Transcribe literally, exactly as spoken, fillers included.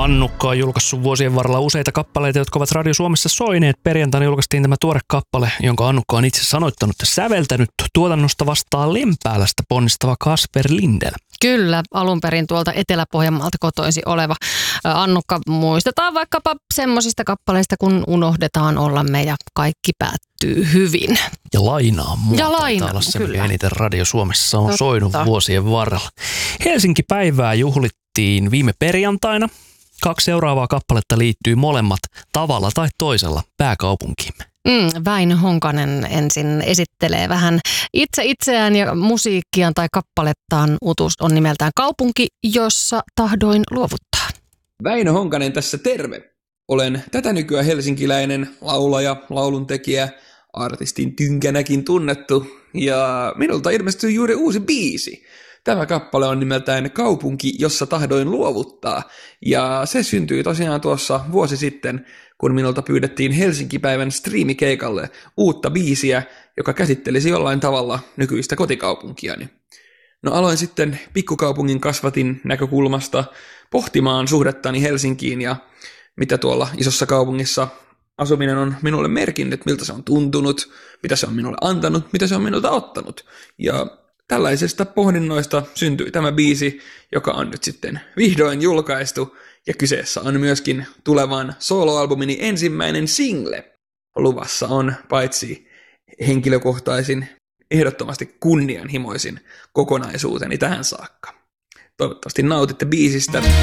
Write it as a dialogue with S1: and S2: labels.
S1: Annukka on julkaissut vuosien varrella useita kappaleita, jotka ovat Radio Suomessa soineet. Perjantaina julkaistiin tämä tuore kappale, jonka Annukka on itse sanoittanut ja säveltänyt. Tuotannosta vastaa Lempäälästä ponnistava Kasper Lindel.
S2: Kyllä, alun perin tuolta Etelä-Pohjanmaalta kotoisi oleva Annukka. Muistetaan vaikkapa semmoisista kappaleista, kun unohdetaan ollamme ja kaikki päättyy hyvin.
S1: Ja lainaa muuta.
S2: Ja lainaa,
S1: olla se,
S2: kyllä.
S1: Eniten Radio Suomessa on
S2: Totta.
S1: soinut vuosien varrella. Helsinki-päivää juhlittiin viime perjantaina. Kaksi seuraavaa kappaletta liittyy molemmat tavalla tai toisella pääkaupunkiimme.
S2: Mm, Väinö Honkanen ensin esittelee vähän itse itseään ja musiikkiaan tai kappalettaan. Utus on nimeltään Kaupunki, jossa tahdoin luovuttaa.
S3: Väinö Honkanen tässä terve. Olen tätä nykyään helsinkiläinen laulaja, lauluntekijä, artistin tynkänäkin tunnettu ja minulta ilmestyi juuri uusi biisi. Tämä kappale on nimeltään Kaupunki, jossa tahdoin luovuttaa, ja se syntyi tosiaan tuossa vuosi sitten, kun minulta pyydettiin Helsinki-päivän striimikeikalle uutta biisiä, joka käsittelisi jollain tavalla nykyistä kotikaupunkiani. No aloin sitten pikkukaupungin kasvatin näkökulmasta pohtimaan suhdettani Helsinkiin ja mitä tuolla isossa kaupungissa asuminen on minulle merkinnyt, miltä se on tuntunut, mitä se on minulle antanut, mitä se on minulta ottanut, ja tällaisesta pohdinnoista syntyi tämä biisi, joka on nyt sitten vihdoin julkaistu, ja kyseessä on myöskin tulevan soloalbumini ensimmäinen single. Luvassa on paitsi henkilökohtaisin, ehdottomasti kunnianhimoisin kokonaisuuteni tähän saakka. Toivottavasti nautitte biisistä.